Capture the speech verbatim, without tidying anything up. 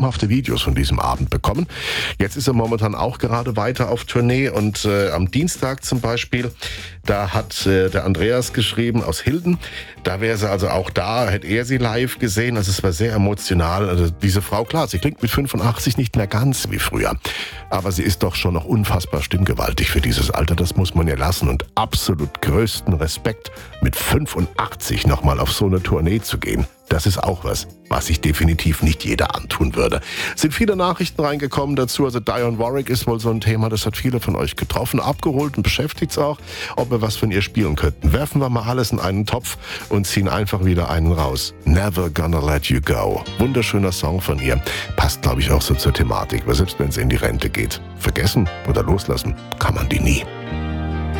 traumhafte Videos von diesem Abend bekommen. Jetzt ist er momentan auch gerade weiter auf Tournee und äh, am Dienstag zum Beispiel, da hat äh, der Andreas geschrieben aus Hilden, da wäre sie also auch da, hätte er sie live gesehen, also es war sehr emotional. Also diese Frau, klar, sie klingt mit fünfundachtzig nicht mehr ganz wie früher, aber sie ist doch schon noch unfassbar stimmgewaltig für dieses Alter, das muss man ihr lassen und absolut größten Respekt, mit fünfundachtzig nochmal auf so eine Tournee zu gehen. Das ist auch was, was sich definitiv nicht jeder antun würde. Es sind viele Nachrichten reingekommen dazu. Also Dionne Warwick ist wohl so ein Thema, das hat viele von euch getroffen, abgeholt und beschäftigt es auch, ob wir was von ihr spielen könnten. Werfen wir mal alles in einen Topf und ziehen einfach wieder einen raus. Never Gonna Let You Go. Wunderschöner Song von ihr. Passt, glaube ich, auch so zur Thematik, weil selbst wenn sie in die Rente geht, vergessen oder loslassen kann man die nie.